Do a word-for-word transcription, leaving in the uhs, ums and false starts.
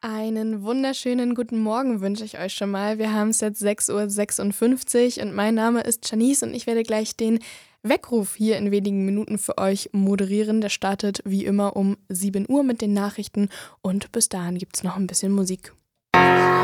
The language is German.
Einen wunderschönen guten Morgen wünsche ich euch schon mal. Wir haben es jetzt sechs Uhr sechsundfünfzig und mein Name ist Janice und ich werde gleich den Weckruf hier in wenigen Minuten für euch moderieren. Der startet wie immer um sieben Uhr mit den Nachrichten und bis dahin gibt es noch ein bisschen Musik.